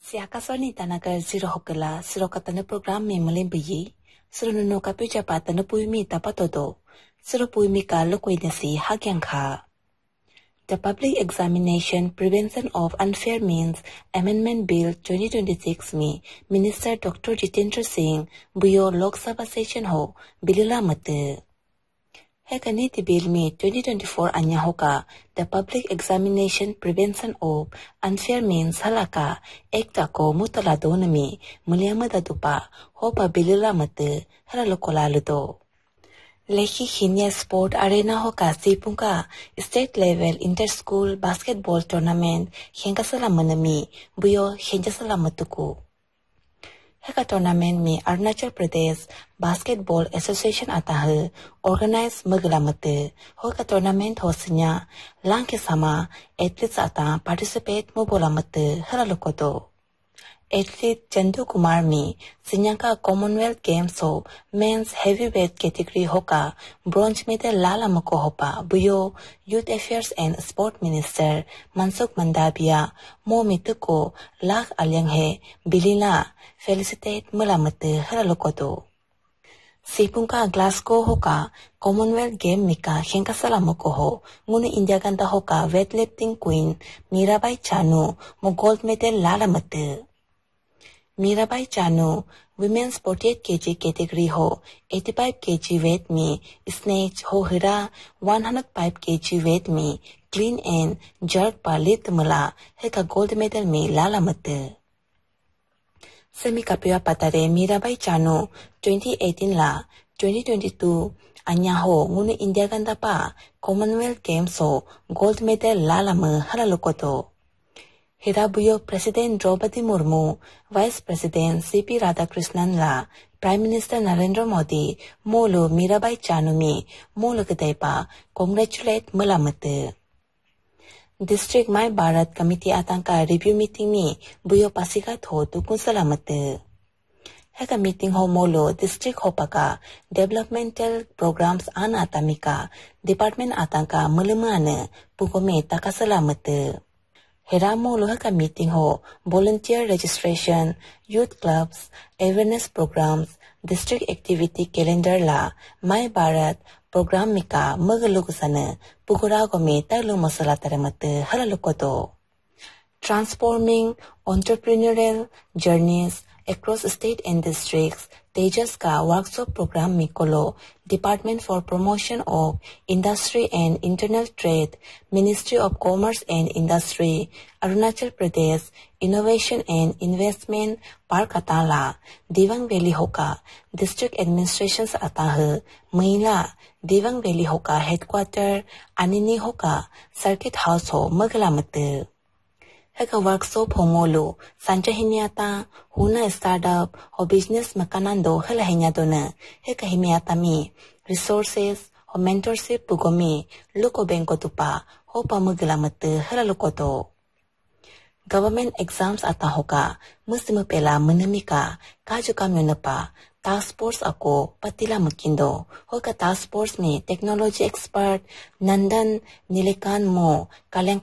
Siakasoni tanaka zero hokela siro katana program me malimbi siro no kapuja patana puimi tapatodo siro puimi ka lokoinasi hagyangkha. The Public Examination Prevention of Unfair Means Amendment Bill 2026 में Minister Dr. Jitendra Singh बुयो लोक सभा session हो बिलिला मत है कने ती bill में 2024 अन्या होगा The Public Examination Prevention of Unfair Means हलाका एक ताको मुतला दोन में मुलियामदा दुपा हो पा बिलिला मत हला लोकोला लुदो Lehi Hinya Sport Arena hoka sipunga State Level Inter-School Basketball Tournament Hengasala manami buyo hengasala matuku. Heka tournament में अरुणाचल प्रदेश बास्केटबॉल एसोसिएशन आता है ऑर्गेनाइज मगला मत होगा टूर्नामेंट होसन्या लांग के समा एथलीट्स आता पार्टिसिपेट मोबोला मत हरा लोको दो एथलीट चंदू कुमार में सिन्याका कॉमनवेल्थ गेम्स हो मेंस हेवीवेट कैटेगरी होगा ब्रॉन्ज मेडल लाला मको होपा बुयो youth affairs and sport minister Mansukh Mandaviya मो मित को लाख अलियंग है बिलिला फेलिसिटेट मलामत हरा लोको दो सिपुंका ग्लासगो होगा कॉमनवेल्थ गेम मिका हेंकासला मको हो मुने इंडिया गंदा होगा वेटलिफ्टिंग क्वीन मीराबाई चानू मो गोल्ड मेडल लाला मत Mirabai Chanu women's 48 kg category हो 85 kg वेट में स्नेच हो हिरा 105 kg वेट में क्लीन एंड जर्क पालित मला है का गोल्ड मेडल में लाला मत सेमी कपिया पतारे मीराबाई चानू 2018 ला 2022 अन्या हो मुने इंडिया गंदा पा कॉमनवेल्थ गेम्स हो गोल्ड मेडल लाला म हला लोकोतो हिराबुयो president Draupadi Murmu vice president CP Radhakrishnan ला प्राइम मिनिस्टर नरेंद्र मोदी मोलो मीराबाई चानू में मोलो कदैपा congratulate मलामत district my Bharat committee आतंका review meeting में बुयो पासिका थो तुकुन सलामत है मीटिंग हो मोलो डिस्ट्रिक्ट होपका डेवलपमेंटल प्रोग्राम्स आन आतामिका डिपार्टमेंट आतंका मलमान पुको में तका सलामत हेरामो लोहा का मीटिंग हो volunteer registration youth clubs awareness programmes district activity calendar La my Bharat programme Mika मगलुगसन पुकुरागो में तलु मसला तरमत हललुकोतो transforming entrepreneurial journeys across state and districts तेजस का वर्कशॉप प्रोग्राम में कोलो department for promotion of industry and internal trade ministry of commerce and industry Arunachal Pradesh innovation and investment park अताला Dibang valley होका district administration आता है महिला Dibang valley होका हेडक्वार्टर अनिनी होका circuit house हो मगलामत है वर्कशॉप होमोलो संचहिनियाता हुना स्टार्टअप हो बिजनेस मकानंदो हलहिन्यादो न है कहिमियाता मी रिसोर्सेस हो मेंटरशिप पुगोमी लोको बेंको तुपा हो पमगलामत हललोकोतो गवर्नमेंट एग्जाम्स आता होगा मुस्लिम पेला मनमिका काजु काम्योनपा टास्क फोर्स अको पतिला मकिंदो होगा टास्क फोर्स में टेक्नोलॉजी एक्सपर्ट नंदन नीलेकान मो